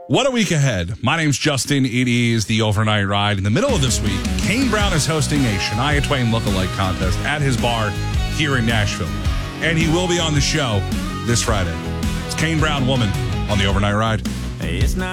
What a week ahead. My name's Justin. It is the Overnight Ride. In the middle of this week, Kane Brown is hosting a Shania Twain lookalike contest at his bar here in Nashville. And he will be on the show this Friday. It's Kane Brown Woman on the Overnight Ride. It's not